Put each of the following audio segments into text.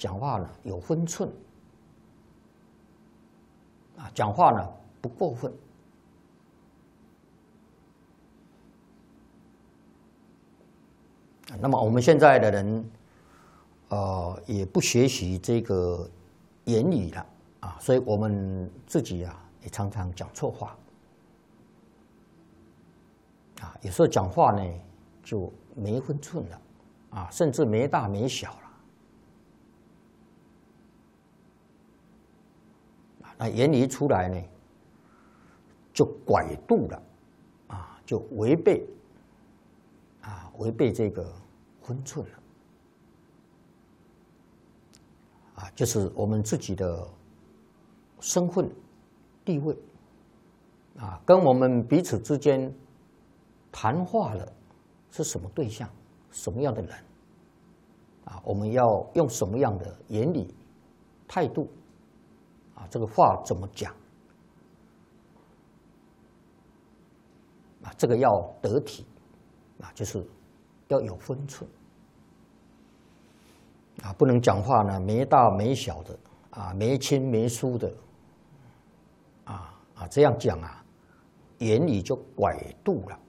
讲话呢有分寸，讲话呢不过分。那么我们现在的人，也不学习这个言语了所以我们自己也常常讲错话有时候讲话呢就没分寸了甚至没大没小了那言语出来呢就拐度了就违背这个分寸了就是我们自己的身份地位跟我们彼此之间谈话的是什么对象，什么样的人我们要用什么样的言语态度这个话怎么讲这个要得体就是要有分寸不能讲话呢没大没小的没亲没疏的这样讲言语就拐度了。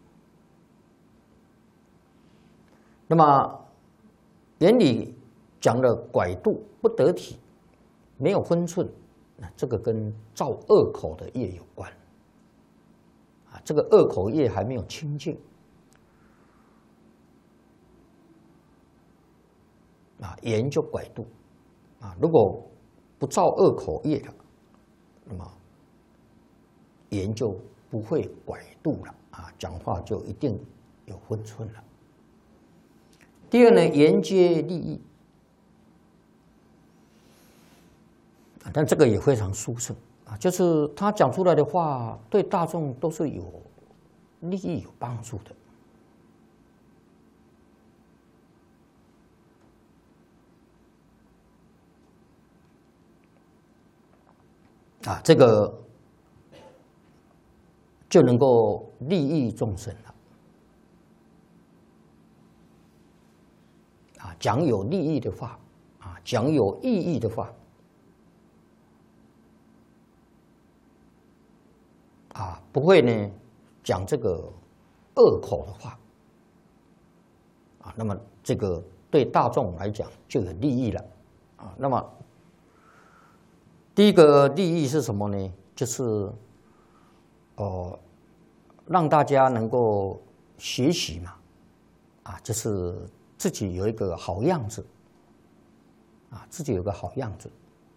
那么言语讲的拐度不得体，没有分寸，这个跟造恶口的业有关这个恶口业还没有清净言就拐度如果不造恶口业的，那么言就不会拐度了讲话就一定有分寸了。第二呢，言皆利益但这个也非常殊胜就是他讲出来的话对大众都是有利益有帮助的这个就能够利益众生了讲有利益的话讲有意义的话不会呢讲这个恶口的话那么这个对大众来讲就有利益了那么第一个利益是什么呢？就是让大家能够学习嘛就是自己有一个好样子自己有个好样子。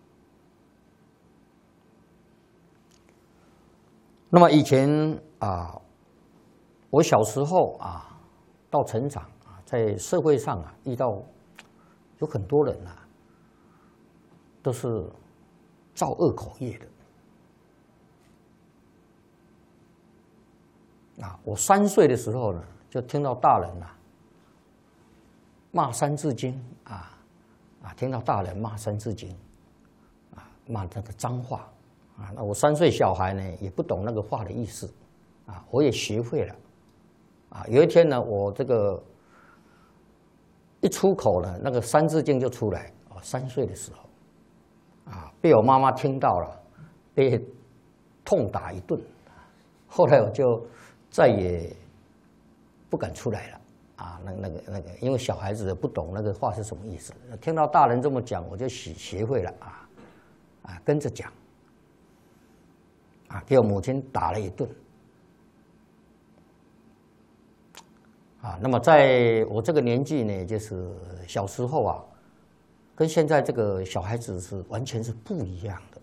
那么以前我小时候到成长在社会上遇到有很多人都是造恶口业的我3岁的时候呢，就听到大人骂《三字经》听到大人骂《三字经》骂那个脏话那我3岁小孩呢也不懂那个话的意思我也学会了有一天呢，我这个一出口呢，那个《三字经》就出来3岁的时候被我妈妈听到了，被痛打一顿。后来我就再也不敢出来了那个，因为小孩子不懂那个话是什么意思，听到大人这么讲，我就学会了跟着讲给我母亲打了一顿那么在我这个年纪呢，就是小时候跟现在这个小孩子是完全是不一样的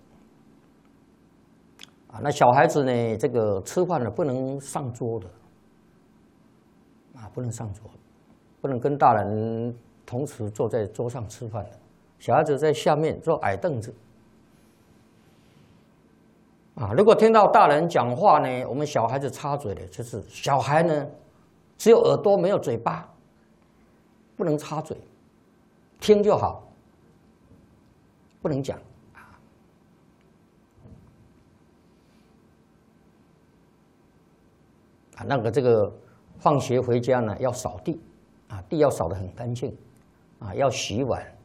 那小孩子呢，这个吃饭呢不能上桌的不能上桌，不能跟大人同时坐在桌上吃饭的，小孩子在下面坐矮凳子如果听到大人讲话呢，我们小孩子插嘴的，就是小孩呢只有耳朵没有嘴巴，不能插嘴，听就好，不能讲那个这个放学回家呢要扫地地要扫得很干净要洗碗